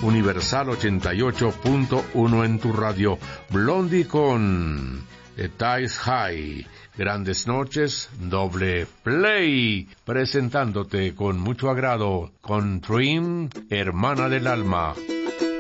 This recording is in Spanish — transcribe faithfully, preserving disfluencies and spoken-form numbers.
Universal ochenta y ocho punto uno en tu radio. Blondie con Ties High. Grandes noches, doble play. Presentándote con mucho agrado con Dream, hermana del alma.